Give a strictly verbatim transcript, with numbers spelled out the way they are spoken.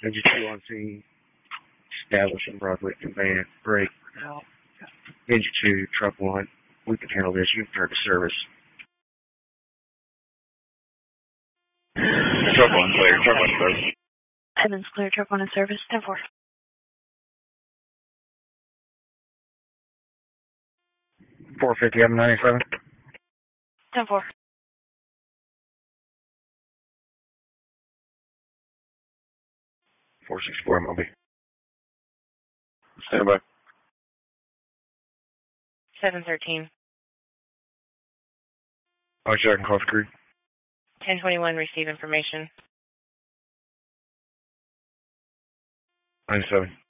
Engine two on scene. Establishing Broadway conveyance. Break. Engine two, truck one. We can handle this. You can turn to service. Truck one clear. Truck one service. Evans clear. Truck one in service. ten four. four fifty, M ninety-seven. ten four. four sixty-four, M O B. Stand by. seven thirteen. Oh, sure, I can call the crew. ten twenty-one, receive information. ninety-seven.